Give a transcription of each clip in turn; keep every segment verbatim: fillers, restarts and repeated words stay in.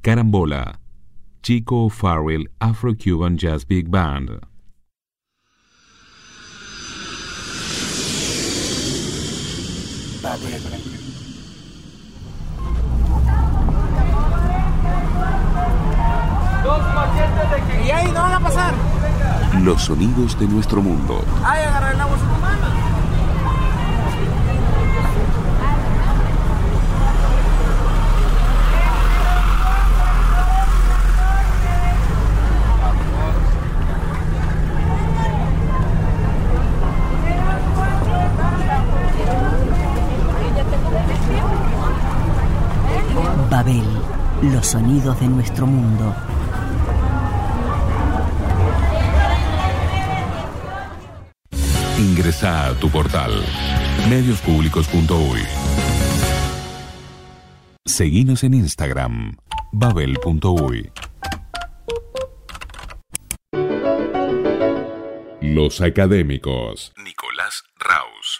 Carambola, Chico Farrell Afro-Cuban Jazz Big Band. ¿Y ahí no van a pasar? Los sonidos de nuestro mundo. Ay, agarra el agua su mano. Babel, los sonidos de nuestro mundo. Ingresa a tu portal medios públicos punto uy. Seguinos en Instagram babel punto uy. Los académicos. Nicolás Raus.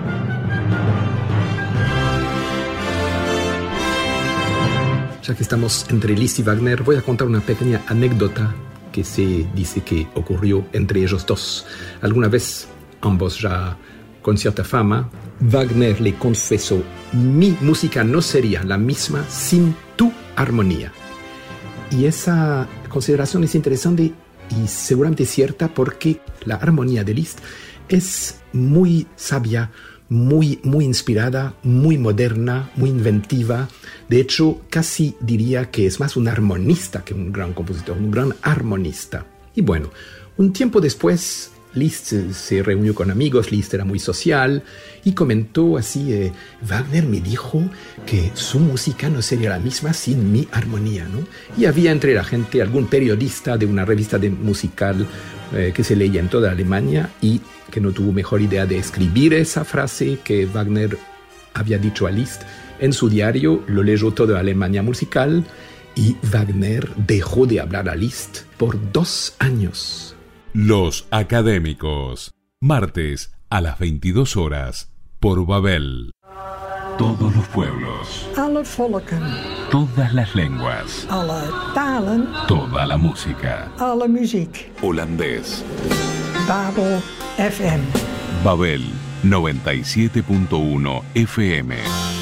Ya que estamos entre Liszt y Wagner, voy a contar una pequeña anécdota que se dice que ocurrió entre ellos dos. Alguna vez, ambos ya con cierta fama, Wagner le confesó: mi música no sería la misma sin tu armonía. Y esa consideración es interesante y seguramente cierta, porque la armonía de Liszt es muy sabia, muy, muy inspirada, muy moderna, muy inventiva. De hecho, casi diría que es más un armonista que un gran compositor, un gran armonista. Y bueno, un tiempo después, Liszt se reunió con amigos. Liszt era muy social y comentó así: eh, Wagner me dijo que su música no sería la misma sin mi armonía, ¿no? Y había entre la gente algún periodista de una revista de musical eh, que se leía en toda Alemania y que no tuvo mejor idea de escribir esa frase que Wagner había dicho a Liszt en su diario. Lo leyó toda Alemania musical y Wagner dejó de hablar a Liszt por dos años. Los académicos. Martes a las veintidós horas por Babel. Todos los pueblos. Alle volken. Todas las lenguas. Alle talen. Toda la música. Alle muziek. Holandés. Babel F M. Babel noventa y siete punto uno F M.